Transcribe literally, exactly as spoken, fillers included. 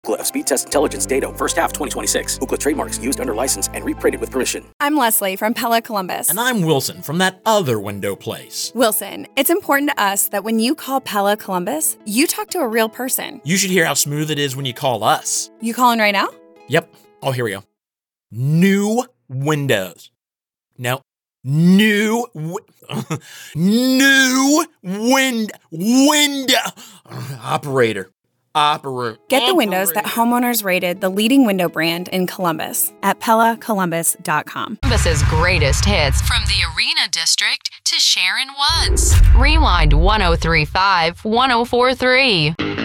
Ookla Speed Test Intelligence data, first half twenty twenty-six. Ookla trademarks used under license and reprinted with permission. I'm Leslie from Pella Columbus. And I'm Wilson from that other window place. Wilson, it's important to us that when you call Pella Columbus, you talk to a real person. You should hear how smooth it is when you call us. You calling right now? Yep. Oh, here we go. New windows. No. New, w- new wind, window, operator. Opera. Get the windows that homeowners rated the leading window brand in Columbus at Pella Columbus dot com. Columbus's greatest hits from the Arena District to Sharon Woods. Rewind one oh three point five, one oh four point three.